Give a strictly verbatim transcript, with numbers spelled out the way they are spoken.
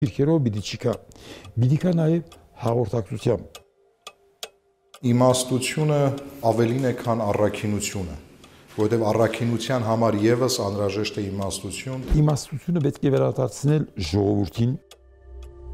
Երկերով պիտի չկա։ Պիտի կա նաև հաղորդակցությամբ։ Իմաստությունը ավելին է, քան առաքինությունը, որովհետև առաքինության համար եւս անհրաժեշտ է իմաստություն։ Իմաստությունը պետք է վերադարձնել ժողովրդին